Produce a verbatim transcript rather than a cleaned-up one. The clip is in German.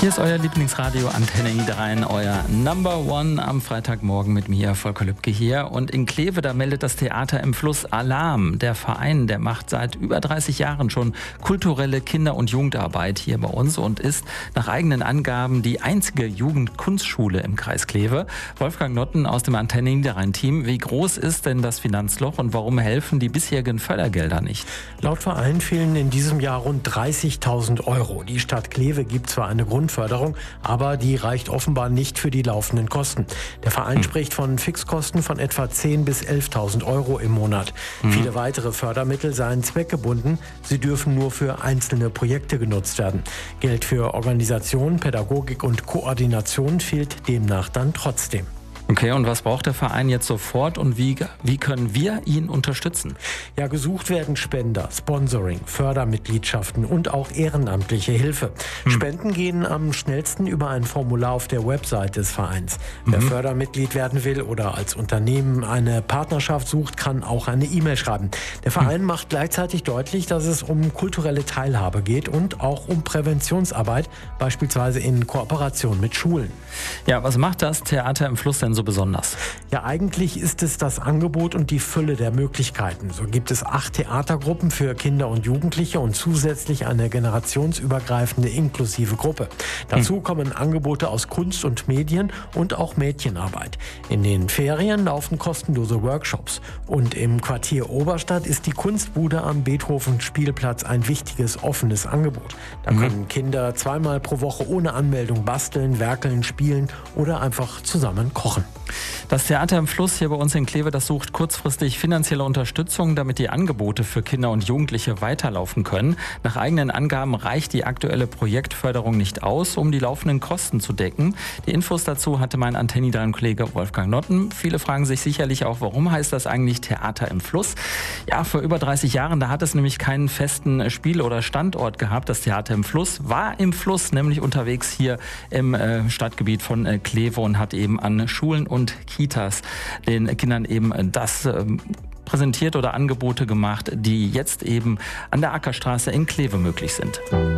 Hier ist euer Lieblingsradio Antenne Niederrhein, euer Number One am Freitagmorgen mit mir, Volker Lübke hier. Und in Kleve, da meldet das Theater im Fluss Alarm. Der Verein, der macht seit über dreißig Jahren schon kulturelle Kinder- und Jugendarbeit hier bei uns und ist nach eigenen Angaben die einzige Jugendkunstschule im Kreis Kleve. Wolfgang Notten aus dem Antenne Niederrhein-Team. Wie groß ist denn das Finanzloch und warum helfen die bisherigen Fördergelder nicht? Laut Verein fehlen in diesem Jahr rund dreißigtausend Euro. Die Stadt Kleve gibt zwar eine Grundförderung, aber die reicht offenbar nicht für die laufenden Kosten. Der Verein hm. spricht von Fixkosten von etwa zehntausend bis elftausend Euro im Monat. Hm. Viele weitere Fördermittel seien zweckgebunden. Sie dürfen nur für einzelne Projekte genutzt werden. Geld für Organisation, Pädagogik und Koordination fehlt demnach dann trotzdem. Okay, und was braucht der Verein jetzt sofort und wie, wie können wir ihn unterstützen? Ja, gesucht werden Spender, Sponsoring, Fördermitgliedschaften und auch ehrenamtliche Hilfe. Hm. Spenden gehen am schnellsten über ein Formular auf der Website des Vereins. Mhm. Wer Fördermitglied werden will oder als Unternehmen eine Partnerschaft sucht, kann auch eine E-Mail schreiben. Der Verein hm. macht gleichzeitig deutlich, dass es um kulturelle Teilhabe geht und auch um Präventionsarbeit, beispielsweise in Kooperation mit Schulen. Ja, was macht das Theater im Fluss denn so besonders? Ja, eigentlich ist es das Angebot und die Fülle der Möglichkeiten. So gibt es acht Theatergruppen für Kinder und Jugendliche und zusätzlich eine generationsübergreifende inklusive Gruppe. Dazu hm. kommen Angebote aus Kunst und Medien und auch Mädchenarbeit. In den Ferien laufen kostenlose Workshops. Und im Quartier Oberstadt ist die Kunstbude am Beethoven-Spielplatz ein wichtiges, offenes Angebot. Da hm. können Kinder zweimal pro Woche ohne Anmeldung basteln, werkeln, spielen oder einfach zusammen kochen. Das Theater im Fluss hier bei uns in Kleve, das sucht kurzfristig finanzielle Unterstützung, damit die Angebote für Kinder und Jugendliche weiterlaufen können. Nach eigenen Angaben reicht die aktuelle Projektförderung nicht aus, um die laufenden Kosten zu decken. Die Infos dazu hatte mein Antenne Niederrhein-Kollege Wolfgang Notten. Viele fragen sich sicherlich auch, warum heißt das eigentlich Theater im Fluss? Ja, vor über dreißig Jahren, da hat es nämlich keinen festen Spiel- oder Standort gehabt. Das Theater im Fluss war im Fluss, nämlich unterwegs hier im äh, Stadtgebiet von äh, Kleve und hat eben an Schulen und Kitas den Kindern eben das äh, präsentiert oder Angebote gemacht, die jetzt eben an der Ackerstraße in Kleve möglich sind.